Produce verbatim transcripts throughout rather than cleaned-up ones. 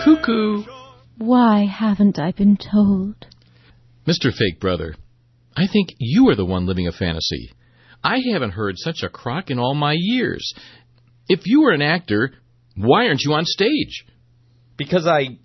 Cuckoo! Why haven't I been told? Mister Fake Brother, I think you are the one living a fantasy. I haven't heard such a crock in all my years. If you were an actor, why aren't you on stage? Because I...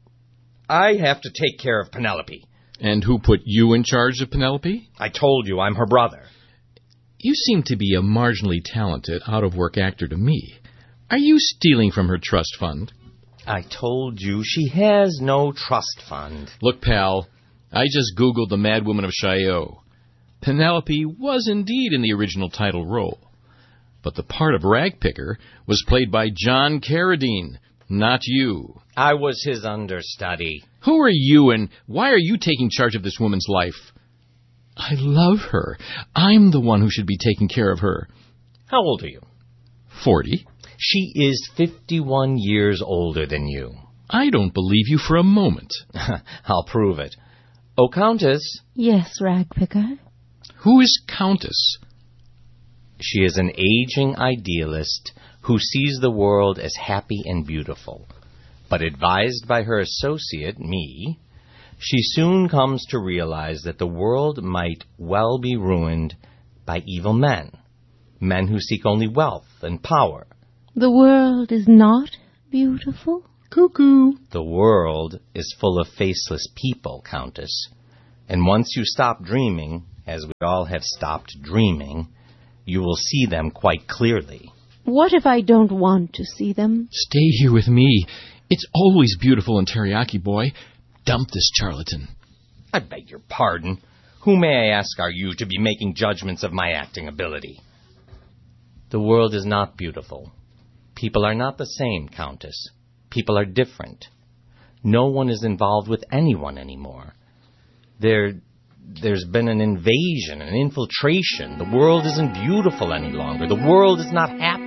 I have to take care of Penelope. And who put you in charge of Penelope? I told you, I'm her brother. You seem to be a marginally talented, out-of-work actor to me. Are you stealing from her trust fund? I told you she has no trust fund. Look, pal, I just Googled the Mad Woman of Chaillot. Penelope was indeed in the original title role. But the part of Ragpicker was played by John Carradine, not you. I was his understudy. Who are you, and why are you taking charge of this woman's life? I love her. I'm the one who should be taking care of her. How old are you? Forty. She is fifty-one years older than you. I don't believe you for a moment. I'll prove it. Oh, Countess. Yes, Ragpicker. Who is Countess? She is an aging idealist who sees the world as happy and beautiful. But advised by her associate, me, she soon comes to realize that the world might well be ruined by evil men, men who seek only wealth and power. The world is not beautiful? Cuckoo. The world is full of faceless people, Countess. And once you stop dreaming, as we all have stopped dreaming, you will see them quite clearly. What if I don't want to see them? Stay here with me. It's always beautiful in Teriyaki Boy. Dump this charlatan. I beg your pardon. Who, may I ask, are you to be making judgments of my acting ability? The world is not beautiful. People are not the same, Countess. People are different. No one is involved with anyone anymore. There, there's been an invasion, an infiltration. The world isn't beautiful any longer. The world is not happy.